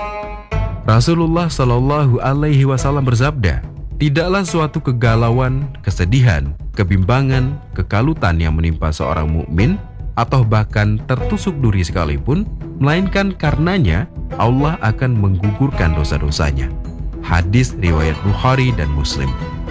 Rasulullah Shallallahu Alaihi Wasallam bersabda, tidaklah suatu kegalauan, kesedihan, kebimbangan, kekalutan yang menimpa seorang mukmin atau bahkan tertusuk duri sekalipun, melainkan karenanya Allah akan menggugurkan dosa-dosanya. Hadis riwayat Bukhari dan Muslim.